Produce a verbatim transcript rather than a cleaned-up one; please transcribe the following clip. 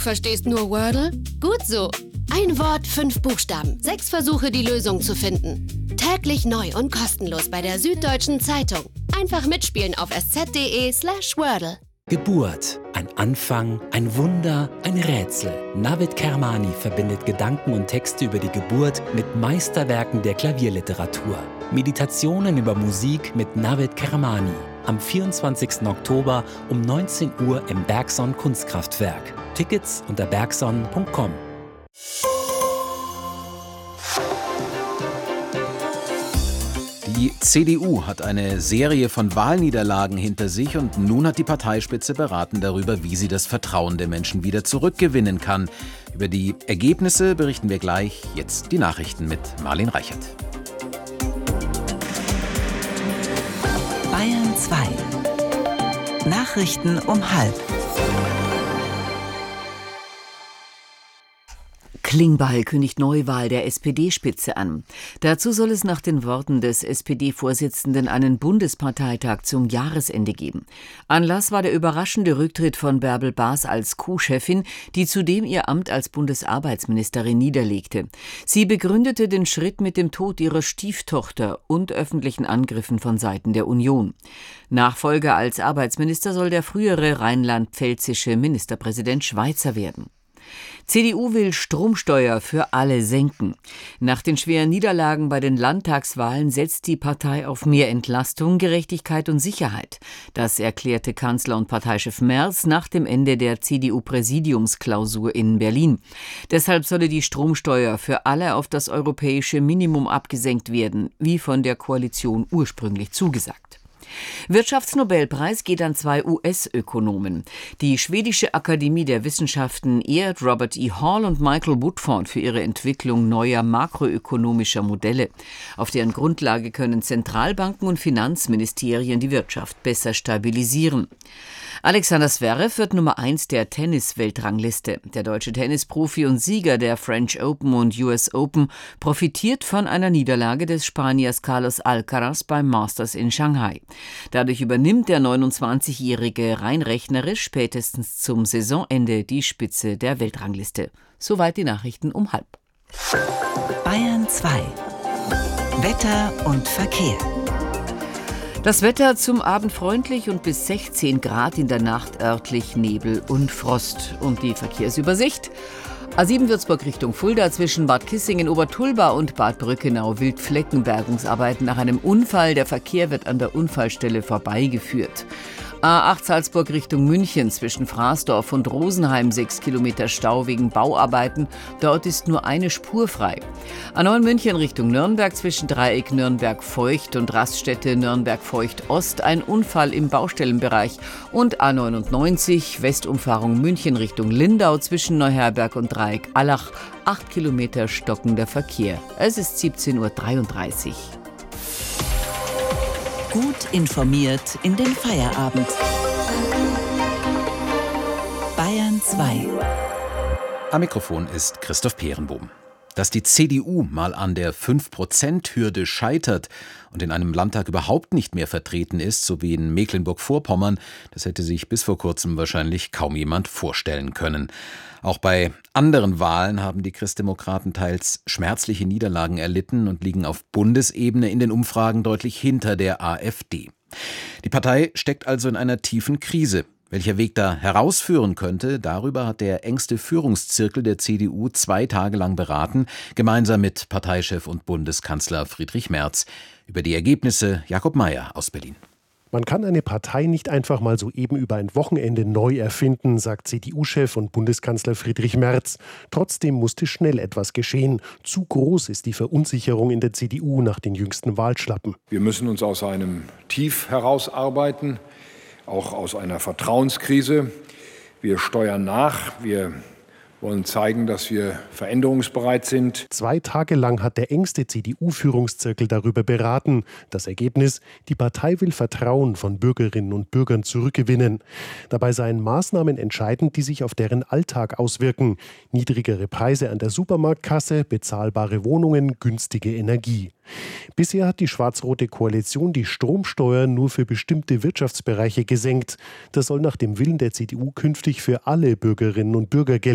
verstehst nur Wordle? Gut so. Ein Wort, fünf Buchstaben, sechs Versuche, die Lösung zu finden. Täglich neu und kostenlos bei der Süddeutschen Zeitung. Einfach mitspielen auf sz.de slash Wordle. Geburt. Ein Anfang, ein Wunder, ein Rätsel. Navid Kermani verbindet Gedanken und Texte über die Geburt mit Meisterwerken der Klavierliteratur. Meditationen über Musik mit Navid Kermani. Am vierundzwanzigsten Oktober um neunzehn Uhr im Bergson Kunstkraftwerk. Tickets unter bergson punkt com. Die C D U hat eine Serie von Wahlniederlagen hinter sich und nun hat die Parteispitze beraten darüber, wie sie das Vertrauen der Menschen wieder zurückgewinnen kann. Über die Ergebnisse berichten wir gleich. Jetzt die Nachrichten mit Marlene Reichert. Bayern zwei. Nachrichten um halb. Klingbeil kündigt Neuwahl der S P D-Spitze an. Dazu soll es nach den Worten des S P D-Vorsitzenden einen Bundesparteitag zum Jahresende geben. Anlass war der überraschende Rücktritt von Bärbel Baas als Co-Chefin, die zudem ihr Amt als Bundesarbeitsministerin niederlegte. Sie begründete den Schritt mit dem Tod ihrer Stieftochter und öffentlichen Angriffen von Seiten der Union. Nachfolger als Arbeitsminister soll der frühere rheinland-pfälzische Ministerpräsident Schweizer werden. C D U will Stromsteuer für alle senken. Nach den schweren Niederlagen bei den Landtagswahlen setzt die Partei auf mehr Entlastung, Gerechtigkeit und Sicherheit. Das erklärte Kanzler und Parteichef Merz nach dem Ende der C D U-Präsidiumsklausur in Berlin. Deshalb solle die Stromsteuer für alle auf das europäische Minimum abgesenkt werden, wie von der Koalition ursprünglich zugesagt. Wirtschaftsnobelpreis geht an zwei U S-Ökonomen. Die Schwedische Akademie der Wissenschaften ehrt Robert E. Hall und Michael Woodford für ihre Entwicklung neuer makroökonomischer Modelle. Auf deren Grundlage können Zentralbanken und Finanzministerien die Wirtschaft besser stabilisieren. Alexander Zverev wird Nummer eins der Tennis-Weltrangliste. Der deutsche Tennisprofi und Sieger der French Open und U S Open profitiert von einer Niederlage des Spaniers Carlos Alcaraz beim Masters in Shanghai. Dadurch übernimmt der neunundzwanzigjährige rein rechnerisch spätestens zum Saisonende die Spitze der Weltrangliste. Soweit die Nachrichten um halb. Bayern zwei. Wetter und Verkehr. Das Wetter zum Abend freundlich und bis sechzehn Grad, in der Nacht örtlich Nebel und Frost. Und die Verkehrsübersicht. A sieben Würzburg Richtung Fulda zwischen Bad Kissingen, Obertulba und Bad Brückenau Wildfleckenbergungsarbeiten nach einem Unfall. Der Verkehr wird an der Unfallstelle vorbeigeführt. A acht Salzburg Richtung München zwischen Fraßdorf und Rosenheim sechs Kilometer Stau wegen Bauarbeiten. Dort ist nur eine Spur frei. A neun München Richtung Nürnberg zwischen Dreieck Nürnberg-Feucht und Raststätte Nürnberg-Feucht-Ost ein Unfall im Baustellenbereich. Und A neunundneunzig Westumfahrung München Richtung Lindau zwischen Neuherberg und Dreieck Allach acht Kilometer stockender Verkehr. Es ist siebzehn Uhr dreiunddreißig. Gut informiert in den Feierabend. Bayern zwei. Am Mikrofon ist Christoph Peerenbohm. Dass die C D U mal an der fünf Prozent Hürde scheitert und in einem Landtag überhaupt nicht mehr vertreten ist, so wie in Mecklenburg-Vorpommern, das hätte sich bis vor kurzem wahrscheinlich kaum jemand vorstellen können. Auch bei anderen Wahlen haben die Christdemokraten teils schmerzliche Niederlagen erlitten und liegen auf Bundesebene in den Umfragen deutlich hinter der AfD. Die Partei steckt also in einer tiefen Krise. Welcher Weg da herausführen könnte, darüber hat der engste Führungszirkel der C D U zwei Tage lang beraten, gemeinsam mit Parteichef und Bundeskanzler Friedrich Merz. Über die Ergebnisse Jakob Mayer aus Berlin. Man kann eine Partei nicht einfach mal so eben über ein Wochenende neu erfinden, sagt C D U-Chef und Bundeskanzler Friedrich Merz. Trotzdem musste schnell etwas geschehen. Zu groß ist die Verunsicherung in der C D U nach den jüngsten Wahlschlappen. Wir müssen uns aus einem Tief herausarbeiten, auch aus einer Vertrauenskrise. Wir steuern nach, wir wollen zeigen, dass wir veränderungsbereit sind. Zwei Tage lang hat der engste C D U-Führungszirkel darüber beraten. Das Ergebnis: Die Partei will Vertrauen von Bürgerinnen und Bürgern zurückgewinnen. Dabei seien Maßnahmen entscheidend, die sich auf deren Alltag auswirken. Niedrigere Preise an der Supermarktkasse, bezahlbare Wohnungen, günstige Energie. Bisher hat die schwarz-rote Koalition die Stromsteuer nur für bestimmte Wirtschaftsbereiche gesenkt. Das soll nach dem Willen der C D U künftig für alle Bürgerinnen und Bürger gelten.